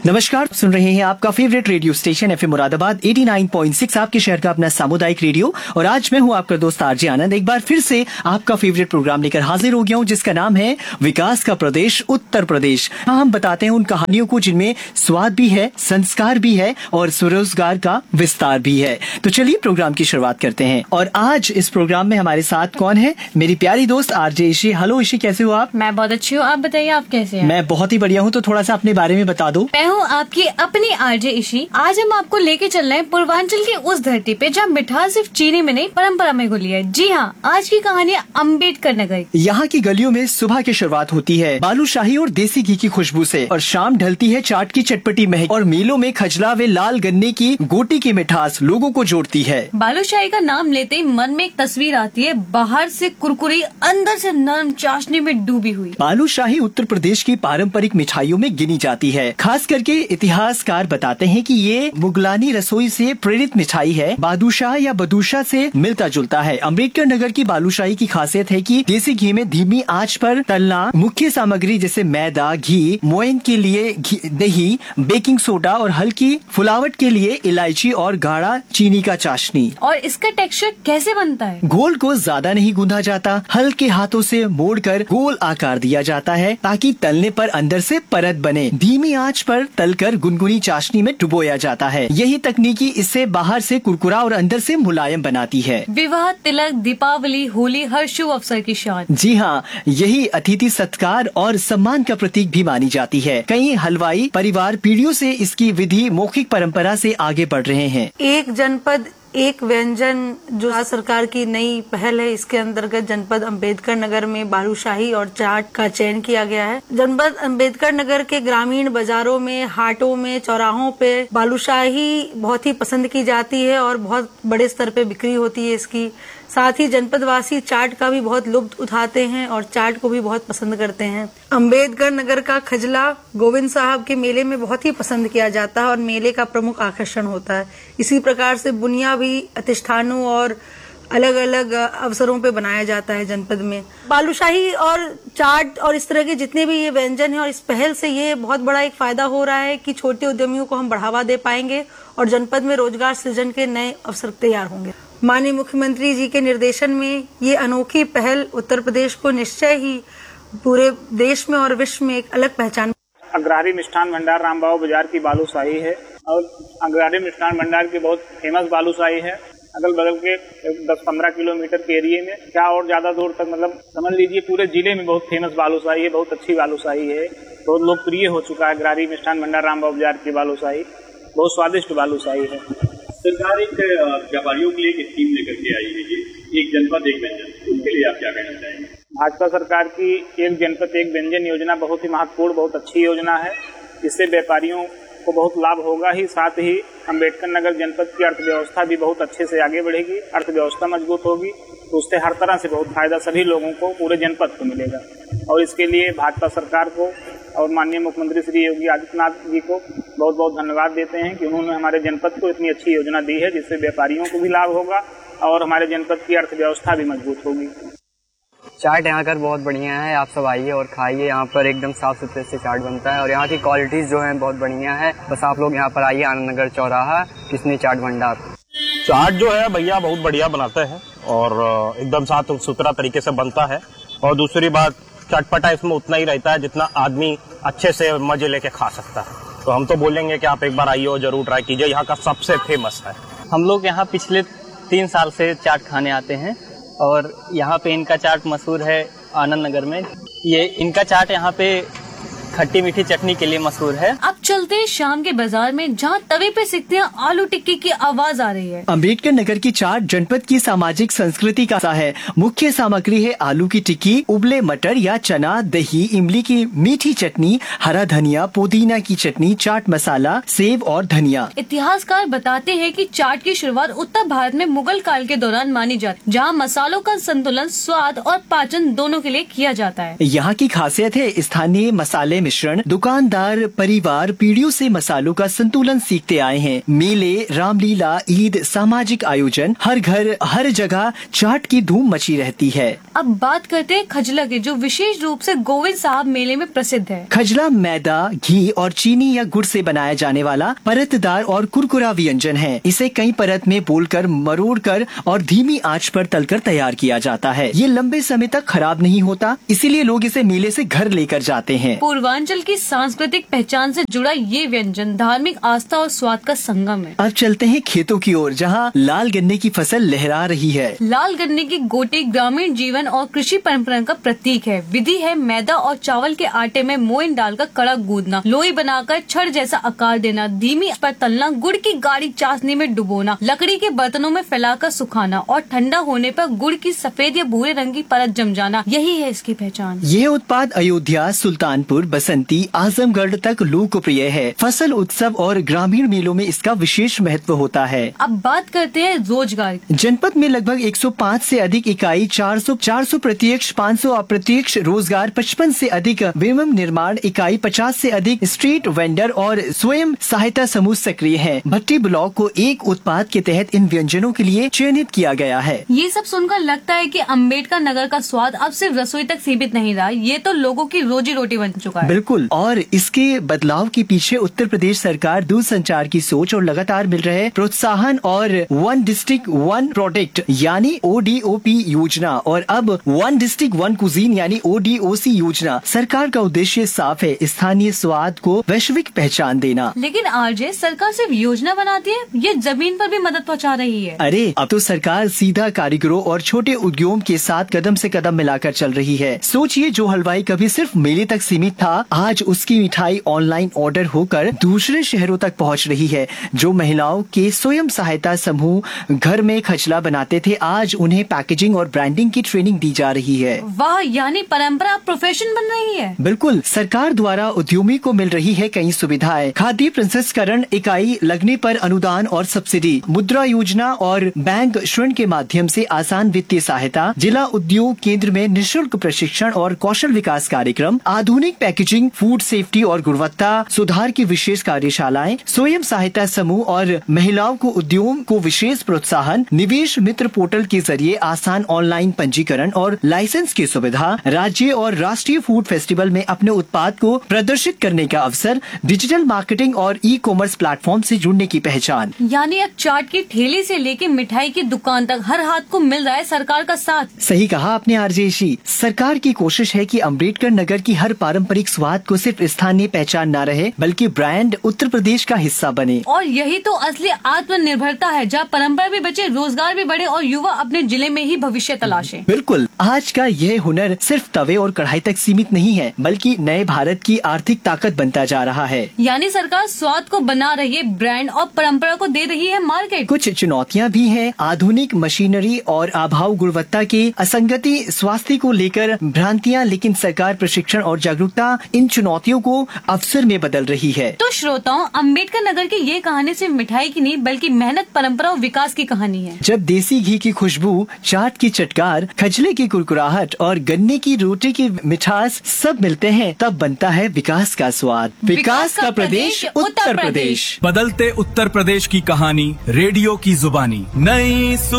नमस्कार, सुन रहे हैं आपका favourite radio station FM Moradabad 89.6 आपके शहर का अपना सामुदायिक रेडियो। और आज मैं हूं आपका दोस्त आरजे आनंद, एक बार फिर से आपका फेवरेट प्रोग्राम लेकर हाजिर हो गया हूं, जिसका नाम है विकास का प्रदेश उत्तर प्रदेश। हम बताते हैं उन कहानियों को जिनमें स्वाद भी है, संस्कार भी है और स्वरोजगार का विस्तार भी है। तो चलिए प्रोग्राम की शुरुआत करते हैं। और आज इस प्रोग्राम में हमारे साथ कौन है? मेरी प्यारी दोस्त आरजे ईशी। हेलो ईशी, कैसे हो आप? मैं बहुत अच्छी हूँ, आप बताइए आप कैसे हैं? मैं बहुत ही बढ़िया हूँ। तो थोड़ा सा अपने बारे में बता दो। मैं हूँ आपकी अपनी आरजे ईशी। आज हम आपको लेके चल रहे हैं पूर्वांचल की उस धरती पे जहाँ मिठास सिर्फ चीनी में नहीं परंपरा में घुली है। जी हाँ, आज की कहानी है अम्बेडकर नगर। यहाँ की गलियों में सुबह की शुरुआत होती है बालूशाही और देसी घी की खुशबू से, और शाम ढलती है चाट की चटपटी महक, और मेलों में खजला व लाल गन्ने की गोटी की मिठास लोगों को जोड़ती है। बालूशाही का नाम लेते ही मन में एक तस्वीर आती है, बाहर से कुरकुरी, अंदर से नरम चाशनी में डूबी हुई। बालूशाही उत्तर प्रदेश की पारंपरिक मिठाइयों में गिनी जाती है। खास करके इतिहासकार बताते हैं कि ये मुगलानी रसोई से प्रेरित मिठाई है। बादूशाह या बदूशा से मिलता जुलता है। अम्बेडकर नगर की बालूशाही की खासियत है कि देसी घी में धीमी आंच पर तलना, मुख्य सामग्री जैसे मैदा, घी, मोयन के लिए दही, बेकिंग सोडा और हल्की फुलावट के लिए इलायची और गाढ़ा चीनी का चाशनी। और इसका टेक्सचर कैसे बनता है? घोल को ज्यादा नहीं गूंदा जाता, हल्के हाथों से मोड़कर गोल आकार दिया जाता है ताकि तलने पर अंदर से परत बने। धीमी आंच पर तलकर गुनगुनी चाशनी में डुबोया जाता है। यही तकनीकी इसे बाहर से कुरकुरा और अंदर से मुलायम बनाती है। विवाह, तिलक, दीपावली, होली, हर शुभ अवसर की शान। जी हाँ, यही अतिथि सत्कार और सम्मान का प्रतीक भी मानी जाती है। कई हलवाई परिवार पीढ़ियों से इसकी विधि मौखिक परंपरा से आगे बढ़ रहे हैं। एक जनपद एक व्यंजन जो राज्य सरकार की नई पहल है, इसके अंतर्गत जनपद अम्बेडकर नगर में बालूशाही और चाट का चयन किया गया है। जनपद अम्बेडकर नगर के ग्रामीण बाजारों में, हाटों में, चौराहों पे बालूशाही बहुत ही पसंद की जाती है और बहुत बड़े स्तर पे बिक्री होती है इसकी। साथ ही जनपद वासी चाट का भी बहुत लुत्फ उठाते हैं और चाट को भी बहुत पसंद करते हैं। अम्बेडकर नगर का खजला गोविंद साहब के मेले में बहुत ही पसंद किया जाता है और मेले का प्रमुख आकर्षण होता है। इसी प्रकार से बुनिया भी प्रतिष्ठानों और अलग अलग अवसरों पे बनाया जाता है जनपद में। बालूशाही और चाट और इस तरह के जितने भी ये व्यंजन हैं, और इस पहल से ये बहुत बड़ा एक फायदा हो रहा है कि छोटे उद्यमियों को हम बढ़ावा दे पाएंगे और जनपद में रोजगार सृजन के नए अवसर तैयार होंगे। माननीय मुख्यमंत्री जी के निर्देशन में ये अनोखी पहल उत्तर प्रदेश को निश्चय ही पूरे देश में और विश्व में एक अलग पहचान। अग्रहारी मिष्ठान भंडार रामबाव बाजार की बालूशाही है और अग्रहारी मिष्ठान भंडार की बहुत फेमस बालूशाही है। अगल बगल के 10-15 किलोमीटर के एरिए में, क्या और ज्यादा दूर तक, मतलब समझ लीजिए पूरे जिले में बहुत फेमस बालूशाही है, बहुत अच्छी बालूशाही है, बहुत लोकप्रिय हो चुका है। अग्रहारी मिष्ठान भंडार रामबाव बाजार की बालूशाही बहुत स्वादिष्ट बालूशाही है। सरकार एक व्यापारियों के लिए एक स्कीम लेकर के आई है, ये एक जनपद एक व्यंजन, उसके लिए आप क्या कहना चाहेंगे? भाजपा सरकार की एक जनपद एक व्यंजन योजना बहुत ही महत्वपूर्ण, बहुत अच्छी योजना है। इससे व्यापारियों को बहुत लाभ होगा ही, साथ ही अम्बेडकर नगर जनपद की अर्थव्यवस्था भी बहुत अच्छे से आगे बढ़ेगी। अर्थव्यवस्था मजबूत होगी तो उससे हर तरह से बहुत फायदा सभी लोगों को, पूरे जनपद को मिलेगा। और इसके लिए भाजपा सरकार को और माननीय मुख्यमंत्री श्री योगी आदित्यनाथ जी को बहुत बहुत धन्यवाद देते हैं कि उन्होंने हमारे जनपद को इतनी अच्छी योजना दी है, जिससे व्यापारियों को भी लाभ होगा और हमारे जनपद की अर्थव्यवस्था भी मजबूत होगी। चाट यहाँ कर बहुत बढ़िया है, आप सब आइए और खाइए। यहाँ पर एकदम साफ सुथरे से चाट बनता है और यहाँ की क्वालिटीज जो है बहुत बढ़िया है। बस आप लोग यहाँ पर आइए, आनंद नगर चौराहा, किसने चाट भंडार। चाट जो है भैया बहुत बढ़िया बनाते हैं और एकदम साफ सुथरा तरीके से बनता है। और दूसरी बात, चटपटा इसमें उतना ही रहता है जितना आदमी अच्छे से मजे लेके खा सकता है। तो हम तो बोलेंगे कि आप एक बार आइए और जरूर ट्राई कीजिए, यहाँ का सबसे फेमस है। हम लोग यहाँ पिछले 3 साल से चाट खाने आते हैं और यहाँ पे इनका चाट मशहूर है आनंद नगर में। ये इनका चाट यहाँ पे खट्टी मीठी चटनी के लिए मशहूर है। अब चलते हैं शाम के बाजार में, जहाँ तवे पे सिकते हैं आलू टिक्की की आवाज आ रही है। अम्बेडकर नगर की चाट जनपद की सामाजिक संस्कृति का हिस्सा है। मुख्य सामग्री है आलू की टिक्की, उबले मटर या चना, दही, इमली की मीठी चटनी, हरा धनिया, पुदीना की चटनी, चाट मसाला, सेव और धनिया। इतिहासकार बताते हैं कि चाट की शुरुआत उत्तर भारत में मुगल काल के दौरान मानी जाती, जहाँ मसालों का संतुलन स्वाद और पाचन दोनों के लिए किया जाता है। यहाँ की खासियत है स्थानीय मसाले मिश्रण दुकानदार परिवार पीढ़ियों से मसालों का संतुलन सीखते आए हैं। मेले, रामलीला, ईद, सामाजिक आयोजन, हर घर हर जगह चाट की धूम मची रहती है। अब बात करते हैं खजला के, जो विशेष रूप से गोविंद साहब मेले में प्रसिद्ध है। खजला मैदा, घी और चीनी या गुड़ से बनाया जाने वाला परतदार और कुरकुरा व्यंजन है। इसे कई परत में बोलकर, मरोड़कर और धीमी आंच पर तलकर तैयार किया जाता है। ये लंबे समय तक खराब नहीं होता, इसीलिए लोग इसे मेले से घर लेकर जाते हैं। पूर्वांचल की सांस्कृतिक पहचान से जुड़ा ये व्यंजन धार्मिक आस्था और स्वाद का संगम है। अब चलते हैं खेतों की ओर, जहाँ लाल गन्ने की फसल लहरा रही है। लाल गन्ने की गोटी ग्रामीण जीवन और कृषि परंपरा का प्रतीक है। विधि है मैदा और चावल के आटे में मोइन डालकर कड़क गूंदना, लोई बनाकर छड़ जैसा आकार देना, धीमी पर तलना, गुड़ की गाढ़ी चाशनी में डुबोना, लकड़ी के बर्तनों में फैलाकर सुखाना और ठंडा होने पर गुड़ की सफेद या भूरे रंग की परत जम जाना, यही है इसकी पहचान। यह उत्पाद अयोध्या, सुल्तानपुर, बसंती, आजमगढ़ तक लोकप्रिय है। फसल उत्सव और ग्रामीण मेलों में इसका विशेष महत्व होता है। अब बात करते हैं रोजगार। जनपद में लगभग 105 से अधिक इकाई, 400 प्रत्यक्ष, 500 अप्रत्यक्ष रोजगार, 55 से अधिक विनिर्माण निर्माण इकाई, 50 से अधिक स्ट्रीट वेंडर और स्वयं सहायता समूह सक्रिय हैं। भट्टी ब्लॉक को एक उत्पाद के तहत इन व्यंजनों के लिए चयनित किया गया है। ये सब सुनकर लगता है कि अम्बेडकर नगर का स्वाद अब सिर्फ रसोई तक सीमित नहीं रहा, ये तो लोगों की रोजी रोटी बन चुका है। बिल्कुल, और इसके बदलाव के पीछे उत्तर प्रदेश सरकार दूरसंचार की सोच और लगातार मिल रहे प्रोत्साहन और वन डिस्ट्रिक्ट वन प्रोडक्ट यानी ODOP योजना और अब वन डिस्ट्रिक्ट वन कुजीन यानी ODOC योजना। सरकार का उद्देश्य साफ है, स्थानीय स्वाद को वैश्विक पहचान देना। लेकिन आरजे, सरकार सिर्फ योजना बनाती है, ये जमीन पर भी मदद पहुंचा रही है। अरे अब तो सरकार सीधा कारीगरों और छोटे उद्योगों के साथ कदम से कदम मिलाकर चल रही है। सोचिए, जो हलवाई कभी सिर्फ मेले तक सीमित था, आज उसकी मिठाई ऑनलाइन ऑर्डर होकर दूसरे शहरों तक पहुंच रही है। जो महिलाओं के स्वयं सहायता समूह घर में खजला बनाते थे, आज उन्हें पैकेजिंग और ब्रांडिंग की ट्रेनिंग दी जा रही है। वाह, यानी परंपरा प्रोफेशन बन रही है। बिल्कुल, सरकार द्वारा उद्यमी को मिल रही है कई सुविधाएं। खाद्य प्रसंस्करण इकाई लगने पर अनुदान और सब्सिडी, मुद्रा योजना और बैंक ऋण के माध्यम से आसान वित्तीय सहायता, जिला उद्योग केंद्र में निःशुल्क प्रशिक्षण और कौशल विकास कार्यक्रम, आधुनिक पैकेजिंग, फूड सेफ्टी और गुणवत्ता सुधार की विशेष कार्यशालाएं, स्वयं सहायता समूह और महिलाओं को उद्योग को विशेष प्रोत्साहन, निवेश मित्र पोर्टल के जरिए आसान ऑनलाइन पंजीकरण और लाइसेंस की सुविधा, राज्य और राष्ट्रीय फूड फेस्टिवल में अपने उत्पाद को प्रदर्शित करने का अवसर, डिजिटल मार्केटिंग और ई-कॉमर्स प्लेटफॉर्म से जुड़ने की पहचान। यानी अब चाट की ठेली से लेके मिठाई की दुकान तक हर हाथ को मिल रहा है सरकार का साथ। सही कहा आपने आरजे ऋषि। सरकार की कोशिश है कि अम्बेडकर नगर की हर पारंपरिक स्वाद को सिर्फ स्थानीय पहचान न रहे, बल्कि ब्रांड उत्तर प्रदेश का हिस्सा बने। और यही तो असली आत्मनिर्भरता है, जहाँ परंपरा भी बचे, रोजगार भी बढ़े और युवा अपने जिले में ही भविष्य तलाशे। बिल्कुल, आज का यह हुनर सिर्फ तवे और कढ़ाई तक सीमित नहीं है, बल्कि नए भारत की आर्थिक ताकत बनता जा रहा है। यानी सरकार स्वाद को बना रही है ब्रांड और परंपरा को दे रही है मार्केट। कुछ चुनौतियाँ भी हैं, आधुनिक मशीनरी और अभाव गुणवत्ता की असंगति, स्वास्थ्य को लेकर भ्रांतियाँ, लेकिन सरकार प्रशिक्षण और जागरूकता इन चुनौतियों को अवसर में बदल रही है। तो श्रोताओं, अम्बेडकर नगर की ये कहानी सिर्फ मिठाई की नहीं, बल्कि मेहनत, परंपरा और विकास की कहानी है। जब देसी घी की खुशबू, चाट की चटकार, खजले की कुरकुराहट और गन्ने की रोटी की मिठास सब मिलते हैं, तब बनता है विकास का स्वाद। विकास का प्रदेश उत्तर प्रदेश। बदलते उत्तर प्रदेश की कहानी, रेडियो की जुबानी। नई